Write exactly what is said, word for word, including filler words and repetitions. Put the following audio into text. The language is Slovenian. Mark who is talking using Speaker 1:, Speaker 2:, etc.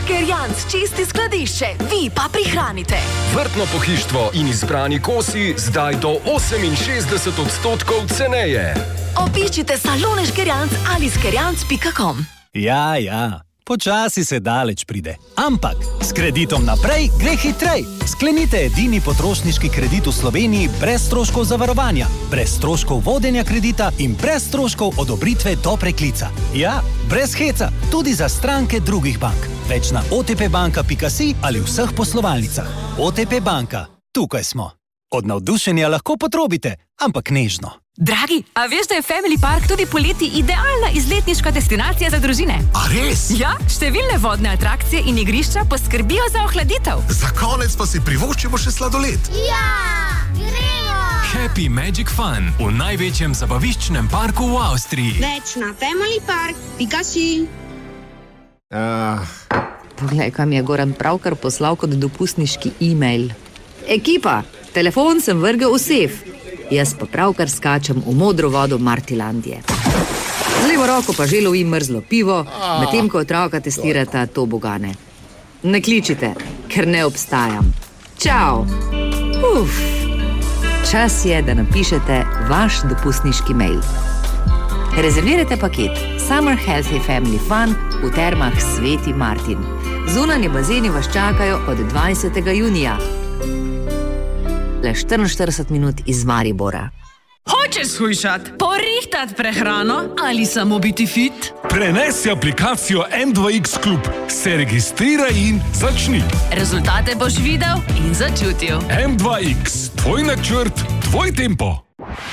Speaker 1: Škerjanc čisti skladišče, vi pa prihranite.
Speaker 2: Vrtno pohištvo in izbrani kosi zdaj do oseminšestdeset odstotkov ceneje.
Speaker 1: Obiščite salone Škerjanc ali škerjanc pika com.
Speaker 3: Ja, ja, počasi se daleč pride. Ampak s kreditom naprej gre hitrej. Sklenite edini potrošniški kredit v Sloveniji brez stroškov zavarovanja, brez stroškov vodenja kredita in brez stroškov odobritve do preklica. Ja, brez heca, tudi za stranke drugih bank. Več na o te pe banka pika si ali vseh poslovalnicah. O te pe banka, tukaj smo. Od navdušenja lahko potrobite, ampak nežno.
Speaker 4: Dragi, a veš, da je Family Park tudi poleti idealna izletniška destinacija za družine?
Speaker 5: A res?
Speaker 4: Ja, številne vodne atrakcije in igrišča poskrbijo za ohladitev.
Speaker 5: Za konec pa si privoščimo še sladoled.
Speaker 6: Ja, gremo!
Speaker 7: Happy Magic Fun v največjem zabaviščnem parku v Avstriji.
Speaker 6: Več na familypark pika si.
Speaker 5: Uh.
Speaker 8: Poglej, kam je Goran pravkar poslal kot dopustniški e-mail. Ekipa, telefon sem vrgel v sef. Jaz pa pravkar skačem v modro vodo Martilandije. Z levo roko pa že lovim mrzlo pivo, medtem ko otroka testirata tobogane. Ne kličite, ker ne obstajam. Čau! Uf. Čas je, da napišete vaš dopustniški mail. Rezervirajte paket Summer Healthy Family Fun v termah Sveti Martin. Zunanji bazeni vas čakajo od dvajsetega junija. Le štiriinštirideset minut iz Maribora.
Speaker 9: Hočeš shujšat, porihtat prehrano ali samo biti fit?
Speaker 10: Prenesi aplikacijo em dva iks Klub, se registriraj in začni.
Speaker 9: Rezultate boš videl in začutil.
Speaker 10: em dva iks, tvoj načrt, tvoj tempo.